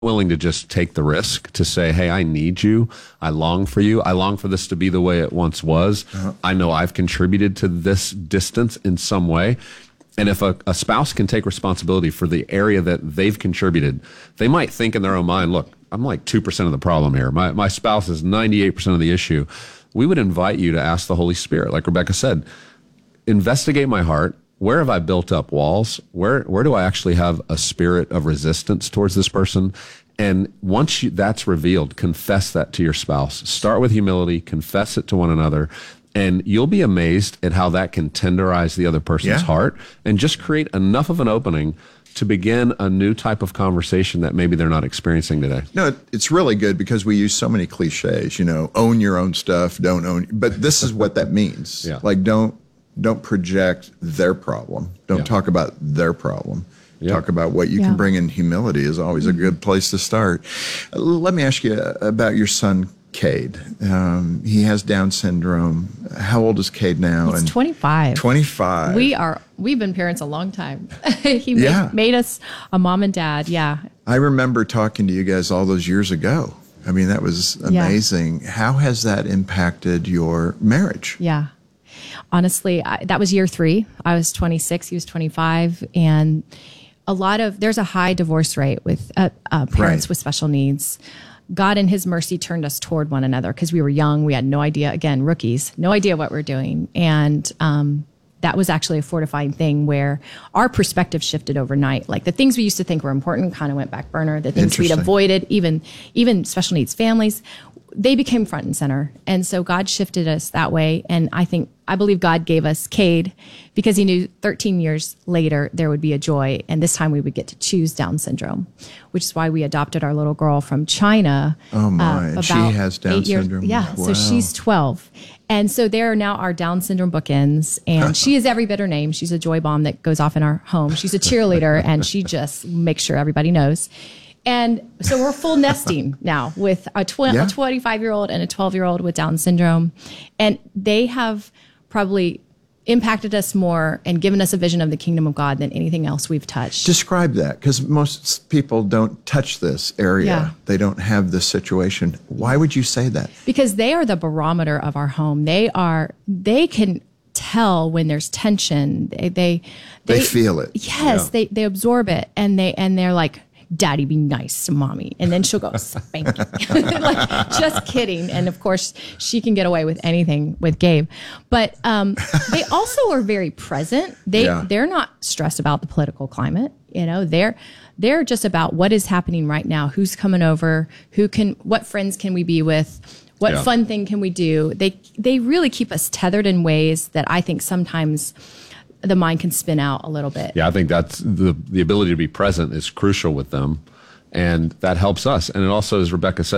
willing to just take the risk to say, hey, I need you. I long for you. I long for this to be the way it once was. I know I've contributed to this distance in some way. And if a spouse can take responsibility for the area that they've contributed, they might think in their own mind, look, I'm like 2% of the problem here. My spouse is 98% of the issue. We would invite you to ask the Holy Spirit, like Rebecca said, investigate my heart. Where have I built up walls? Where do I actually have a spirit of resistance towards this person? And once that's revealed, confess that to your spouse. Start with humility, confess it to one another, and you'll be amazed at how that can tenderize the other person's heart and just create enough of an opening to begin a new type of conversation that maybe they're not experiencing today. No, it's really good because we use so many cliches, own your own stuff, don't own, but this is what that means. Like, don't project their problem. Don't talk about their problem. Talk about what you can bring in. Humility is always a good place to start. Let me ask you about your son, Cade. He has Down syndrome. How old is Cade now? He's 25. 25. We've been parents a long time. He made us a mom and dad. Yeah. I remember talking to you guys all those years ago. I mean, that was amazing. How has that impacted your marriage? Yeah. Honestly, that was year 3. I was 26, he was 25. And there's a high divorce rate with parents with special needs. God in his mercy turned us toward one another because we were young. We had no idea, again, rookies, no idea what we're doing. And that was actually a fortifying thing where our perspective shifted overnight. Like the things we used to think were important kind of went back burner. The things we'd avoided, even special needs families, they became front and center. And so God shifted us that way. And I believe God gave us Cade because he knew 13 years later there would be a joy. And this time we would get to choose Down syndrome, which is why we adopted our little girl from China. Oh my, she has Down syndrome. Yeah, wow. So she's 12. And so there are now our Down syndrome bookends. And she is every bit her name. She's a joy bomb that goes off in our home. She's a cheerleader and she just makes sure everybody knows. And so we're full nesting now with a 25-year-old and a 12-year-old with Down syndrome. And they have probably impacted us more and given us a vision of the kingdom of God than anything else we've touched. Describe that, because most people don't touch this area. Yeah. They don't have this situation. Why would you say that? Because they are the barometer of our home. They can tell when there's tension. They feel it. Yes, they absorb it, and they're like, Daddy, be nice to mommy. And then she'll go, spank you. Like, just kidding. And of course, she can get away with anything with Gabe. But they also are very present. They're not stressed about the political climate. They're just about what is happening right now. Who's coming over? What friends can we be with? What fun thing can we do? They really keep us tethered in ways that I think sometimes the mind can spin out a little bit. Yeah, I think that's the ability to be present is crucial with them. And that helps us. And it also, as Rebecca said,